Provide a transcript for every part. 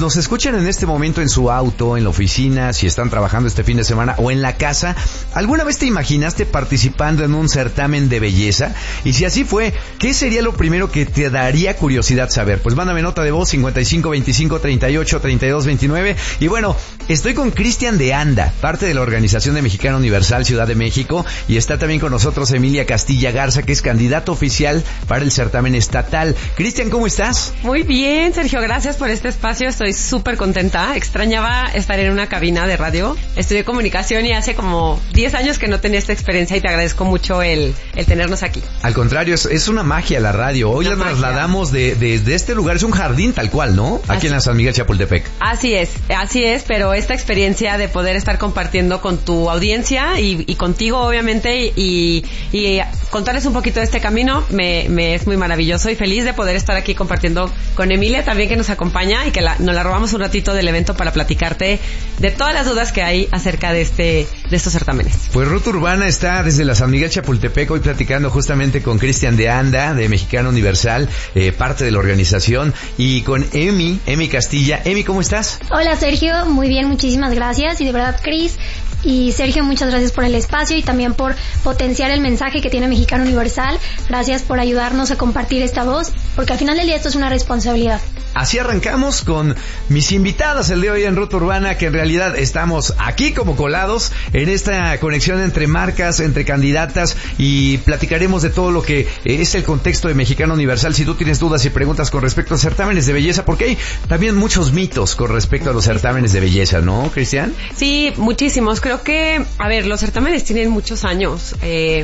nos escuchan en este momento en su auto, en la oficina, si están trabajando este fin de semana o en la casa, ¿alguna vez te imaginaste participando en un certamen de belleza? Y si así fue, ¿qué sería lo primero que te daría curiosidad saber? Pues mándame nota de voz 55 25 38 32 29. Y bueno, estoy con Cristian de Anda, parte de la Organización de Mexicana Universal Ciudad de México, y está también con nosotros Emilia Castilla Garza, que es candidata oficial para el certamen estatal. Cristian, ¿cómo estás? Muy bien, Sergio, gracias por este espacio, estoy súper contenta. Extrañaba estar en una cabina de radio. Estudié comunicación y hace como 10 años que no tenía esta experiencia y te agradezco mucho el tenernos aquí. Al contrario, es una magia la radio. Hoy la trasladamos de este lugar, es un jardín tal cual, ¿no? Aquí en la San Miguel Chapultepec. Así es, pero esta experiencia de poder estar compartiendo con tu audiencia y contigo, obviamente, y contarles un poquito de este camino, me es muy maravilloso y feliz de poder estar aquí compartiendo con Emilia también, que nos acompaña y que nos la robamos un ratito del evento para platicarte de todas las dudas que hay acerca de estos certámenes. Pues Ruta Urbana está desde la San Miguel Chapultepec hoy platicando justamente con Cristian de Anda, de Mexicana Universal, parte de la organización, y con Emi Castilla. Emi, ¿cómo estás? Hola Sergio, muy bien, muchísimas gracias, y de verdad Cris y Sergio, muchas gracias por el espacio y también por potenciar el mensaje que tiene Mexicana Universal. Gracias por ayudarnos a compartir esta voz, porque al final del día esto es una responsabilidad. Así arrancamos con mis invitadas el de hoy en Ruta Urbana, que en realidad estamos aquí como colados en esta conexión entre marcas, entre candidatas, y platicaremos de todo lo que es el contexto de Mexicana Universal. Si tú tienes dudas y preguntas con respecto a certámenes de belleza, porque hay también muchos mitos con respecto a los certámenes de belleza, ¿no, Cristian? Sí, muchísimos. Creo que, los certámenes tienen muchos años,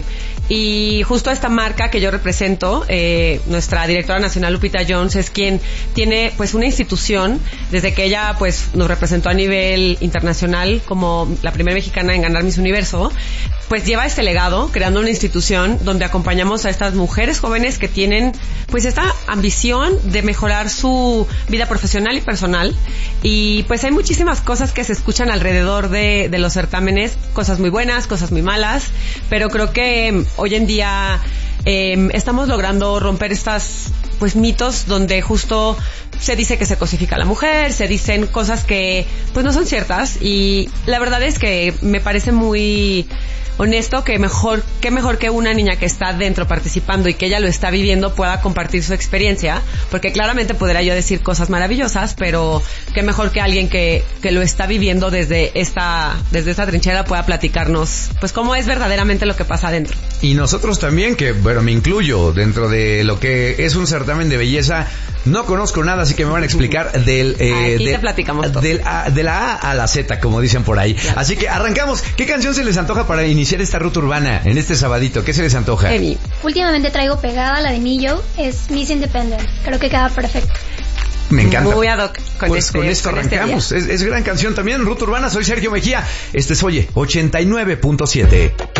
y justo esta marca que yo represento, nuestra directora nacional Lupita Jones, es quien tiene pues una institución desde que ella pues nos representó a nivel internacional como la primera mexicana en ganar Miss Universo. Pues lleva este legado creando una institución donde acompañamos a estas mujeres jóvenes que tienen pues esta ambición de mejorar su vida profesional y personal, y pues hay muchísimas cosas que se escuchan alrededor de los certámenes, cosas muy buenas, cosas muy malas, pero creo que hoy en día estamos logrando romper estas pues mitos donde justo se dice que se cosifica a la mujer, se dicen cosas que pues no son ciertas, y la verdad es que me parece muy honesto que qué mejor que una niña que está dentro participando y que ella lo está viviendo pueda compartir su experiencia, porque claramente podría yo decir cosas maravillosas, pero qué mejor que alguien que lo está viviendo desde esta trinchera pueda platicarnos pues cómo es verdaderamente lo que pasa adentro. Y nosotros también, que bueno, me incluyo dentro de lo que es un certamen de belleza, no conozco nada, así que me van a explicar te platicamos todo. de la A a la Z, como dicen por ahí. Claro. Así que arrancamos. ¿Qué canción se les antoja para iniciar esta ruta urbana en este sabadito? ¿Qué se les antoja? Emi. Últimamente traigo pegada la de Millo, es Miss Independent. Creo que queda perfecto. Me encanta. Muy ad hoc con esto arrancamos. Es gran canción también. Ruta Urbana, soy Sergio Mejía. Este es Oye 89.7.